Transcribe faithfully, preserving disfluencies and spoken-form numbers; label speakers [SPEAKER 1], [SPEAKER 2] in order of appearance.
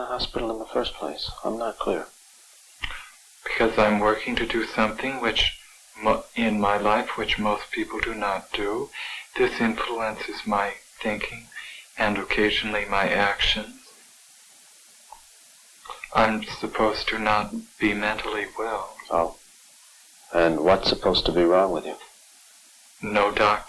[SPEAKER 1] the hospital in the first place? I'm not clear.
[SPEAKER 2] Because I'm working to do something which, mo- in my life, which most people do not do. This influences my thinking and occasionally my actions. I'm supposed to not be mentally well.
[SPEAKER 1] Oh. And what's supposed to be wrong with you?
[SPEAKER 2] No doctor